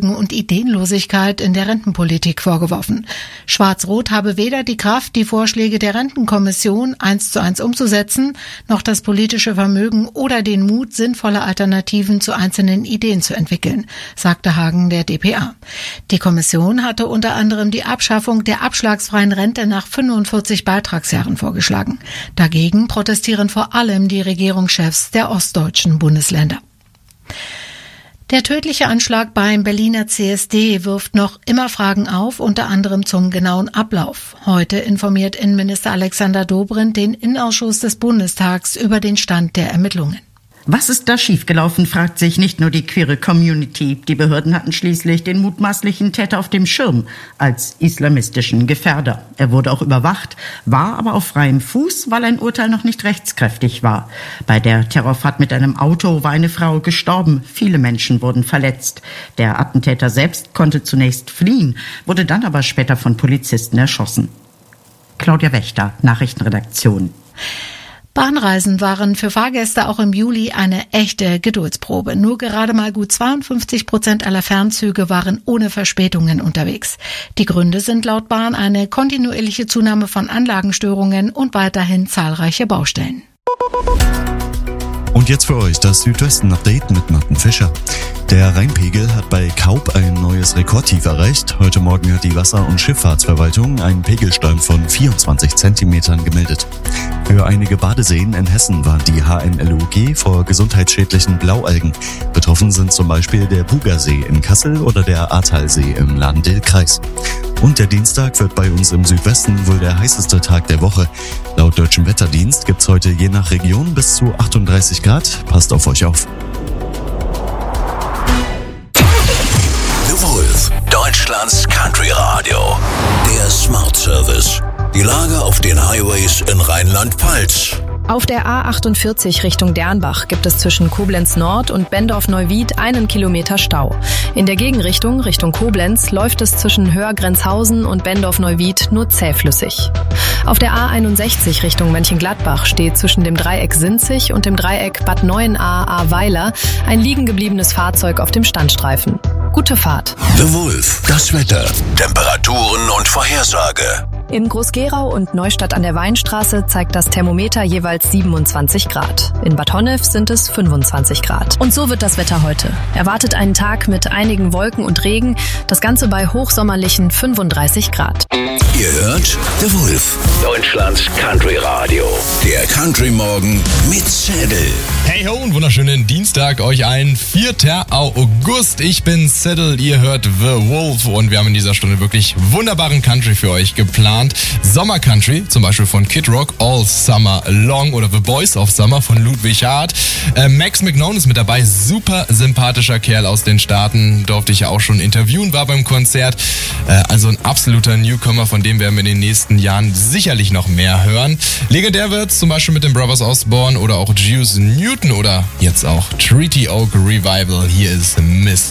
Versagen und Ideenlosigkeit in der Rentenpolitik vorgeworfen. Schwarz-Rot habe weder die Kraft, die Vorschläge der Rentenkommission 1:1 umzusetzen, noch das politische Vermögen oder den Mut, sinnvolle Alternativen zu einzelnen Ideen zu entwickeln, sagte Hagen der dpa. Die Kommission hatte unter anderem die Abschaffung der abschlagsfreien Rente nach 45 Beitragsjahren vorgeschlagen. Dagegen protestieren vor allem die Regierungschefs der ostdeutschen Bundesländer. Der tödliche Anschlag beim Berliner CSD wirft noch immer Fragen auf, unter anderem zum genauen Ablauf. Heute informiert Innenminister Alexander Dobrindt den Innenausschuss des Bundestags über den Stand der Ermittlungen. Was ist da schiefgelaufen, fragt sich nicht nur die queere Community. Die Behörden hatten schließlich den mutmaßlichen Täter auf dem Schirm als islamistischen Gefährder. Er wurde auch überwacht, war aber auf freiem Fuß, weil ein Urteil noch nicht rechtskräftig war. Bei der Terrorfahrt mit einem Auto war eine Frau gestorben. Viele Menschen wurden verletzt. Der Attentäter selbst konnte zunächst fliehen, wurde dann aber später von Polizisten erschossen. Claudia Wächter, Nachrichtenredaktion. Bahnreisen waren für Fahrgäste auch im Juli eine echte Geduldsprobe. Nur gerade mal gut 52% aller Fernzüge waren ohne Verspätungen unterwegs. Die Gründe sind laut Bahn eine kontinuierliche Zunahme von Anlagenstörungen und weiterhin zahlreiche Baustellen. Und jetzt für euch das Südwesten-Update mit Martin Fischer. Der Rheinpegel hat bei Kaub ein neues Rekordtief erreicht. Heute Morgen hat die Wasser- und Schifffahrtsverwaltung einen Pegelstand von 24 Zentimetern gemeldet. Für einige Badeseen in Hessen warnt die HNLUG vor gesundheitsschädlichen Blaualgen. Betroffen sind zum Beispiel der Bugersee in Kassel oder der Ahrtalsee im Lahn-Dill-Kreis. Und der Dienstag wird bei uns im Südwesten wohl der heißeste Tag der Woche. Laut Deutschem Wetterdienst gibt's heute je nach Region bis zu 38 Grad. Passt auf euch auf. The Wolf, Deutschlands Country Radio. Der Smart Service. Die Lage auf den Highways in Rheinland-Pfalz. Auf der A48 Richtung Dernbach gibt es zwischen Koblenz Nord und Bendorf-Neuwied 1 Kilometer Stau. In der Gegenrichtung, Richtung Koblenz, läuft es zwischen Höhr-Grenzhausen und Bendorf-Neuwied nur zähflüssig. Auf der A61 Richtung Mönchengladbach steht zwischen dem Dreieck Sinzig und dem Dreieck Bad Neuenahr-Ahrweiler ein liegen gebliebenes Fahrzeug auf dem Standstreifen. Gute Fahrt. The Wolf, das Wetter, Temperaturen und Vorhersage. In Groß-Gerau und Neustadt an der Weinstraße zeigt das Thermometer jeweils 27 Grad. In Bad Honnef sind es 25 Grad. Und so wird das Wetter heute. Erwartet einen Tag mit einigen Wolken und Regen, das Ganze bei hochsommerlichen 35 Grad. Ihr hört The Wolf, Deutschlands Country Radio. Der Country Morgen mit Zedel. Hey ho und wunderschönen Dienstag euch allen. 4. August. Ich bin Zedel, ihr hört The Wolf und wir haben in dieser Stunde wirklich wunderbaren Country für euch geplant. Sommer Country, zum Beispiel von Kid Rock, All Summer Long oder The Boys of Summer von Ludwig Hart. Max McKnone ist mit dabei, super sympathischer Kerl aus den Staaten, durfte ich ja auch schon interviewen, war beim Konzert. Also ein absoluter Newcomer, von dem werden wir in den nächsten Jahren sicherlich noch mehr hören. Legendär wird's zum Beispiel mit den Brothers Osborne oder auch Juice Newton oder jetzt auch Treaty Oak Revival. Hier ist Miss